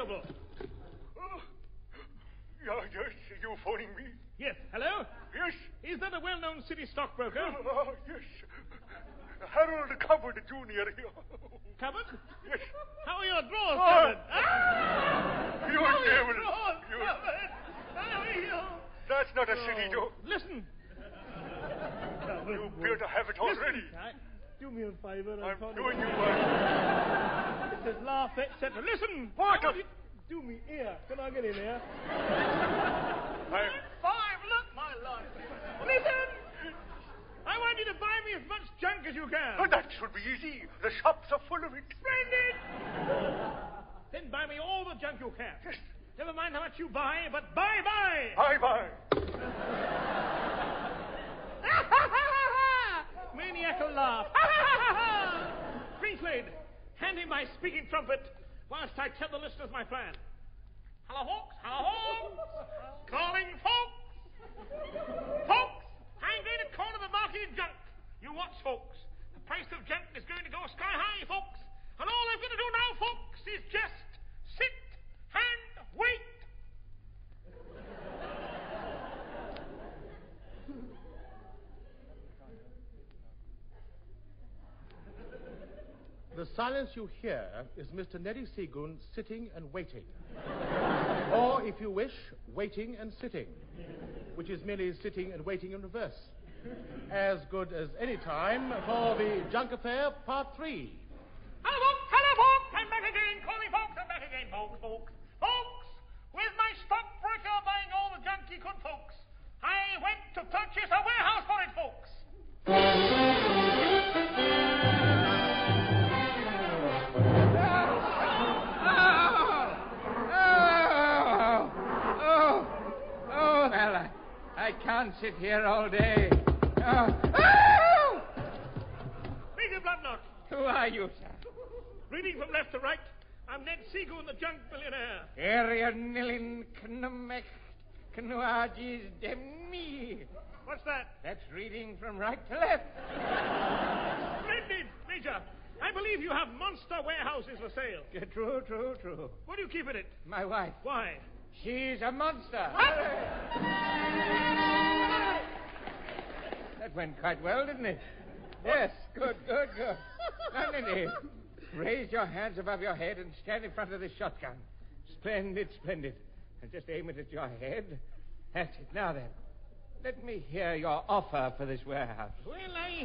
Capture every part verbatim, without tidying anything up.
available. Oh. Yeah, yes, you phoning me? Yes, hello? Yes. Is that a well-known city stockbroker? Oh, yes. Harold Cupboard Junior here. Cupboard? Yes. How are your drawers Oh. covered? Ah! You How are your devil. drawers You- covered? How are you? That's not a city joke. Listen. You appear to have it already. Listen. I, do me a favor. I'm phone doing it. you one. This is laugh, et cetera. Listen. What? I want you- Do me here. Can I get in here? I'm... Five, look, my lord. Listen. I want you to buy me as much junk as you can. Oh, that should be easy. The shops are full of it. Splendid. Then buy me all the junk you can. Yes. Never mind how much you buy, but buy, buy. Bye-bye. Maniacal laugh. Greenslade, hand him my speaking trumpet whilst I tell the listeners my plan. Hello, folks. Hello, folks. Calling folks. Folks, I'm going to corner the market in junk. You watch, folks. The price of junk is going to go sky high, folks. And all I've got to do now, folks, is just sit and wait. The silence you hear is Mister Neddy Seagoon sitting and waiting. Or, if you wish, waiting and sitting, which is merely sitting and waiting in reverse. As good as any time for the Junk Affair Part three. Hello, folks. Hello, folks. I'm back again. Call me folks. I'm back again, folks, folks. Folks, with my stockbroker buying all the junk he could, folks, I went to purchase a warehouse for it, folks. Well, I, I can't sit here all day. Oh. Oh! Major Bloodknock. Who are you, sir? Reading from left to right, I'm Ned Seagoon, the junk billionaire. Area nilin knumek knuagis demi. What's that? That's reading from right to left. Splendid, Major. I believe you have monster warehouses for sale. True, true, true. What do you keep in it? My wife. Why? She's a monster. What? That went quite well, didn't it? Yes, good, good, good. Now, Neddy, raise your hands above your head and stand in front of this shotgun. Splendid, splendid. And just aim it at your head. That's it. Now then, let me hear your offer for this warehouse. Well, I...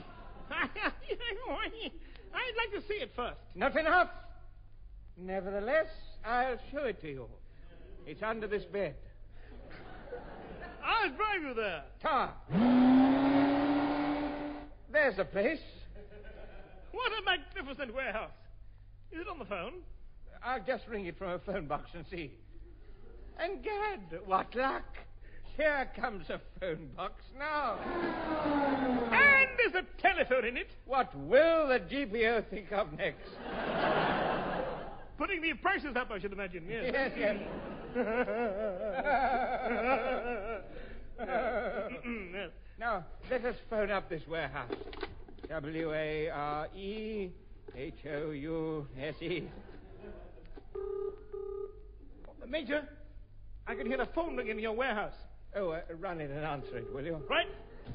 I'd like to see it first. Not enough. Nevertheless, I'll show it to you. It's under this bed. I'll drive you there. Tom. There's the place. What a magnificent warehouse. Is it on the phone? I'll just ring it from a phone box and see. And gad, what luck. Here comes a phone box now. And there's a telephone in it. What will the G P O think of next? Putting the prices up, I should imagine, yes. Yes, yes. Yes. Now, let us phone up this warehouse. W A R E H O U S E. Major, I can hear a phone ring in your warehouse. Oh, uh, run it and answer it, will you? Right.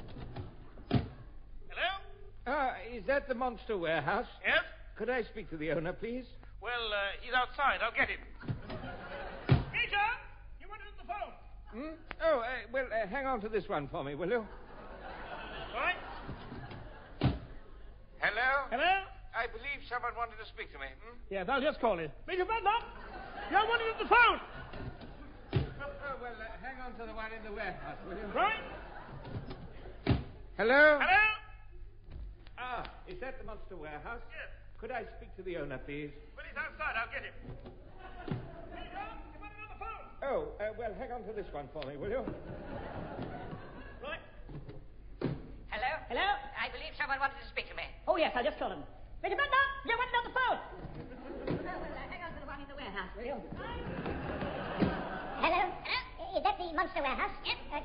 Hello? Ah, is that the Monster Warehouse? Yes? Could I speak to the owner, please? Well, uh, he's outside. I'll get him. Major, you wanted on the phone. Hmm? Oh, uh, well, uh, hang on to this one for me, will you? All right. Hello? Hello? I believe someone wanted to speak to me. Hmm? Yes, I'll just call him. Major Bloodknock, you're wanting on the phone. Oh, well, uh, hang on to the one in the warehouse, will you? Right. Hello? Hello? Ah, is that the Monster Warehouse? Yes. Could I speak to the owner, please? But he's outside. I'll get him. Major, you wanted on the phone. Oh, uh, well, hang on to this one for me, will you? Right. Hello? Hello? I believe someone wanted to speak to me. Oh, yes, I just called him. Major Bloodknock, you wanted on the phone. Oh, well, uh, hang on to the one in the warehouse, will you? Hello? Hello? Is that the Monster Warehouse? Yes. Uh,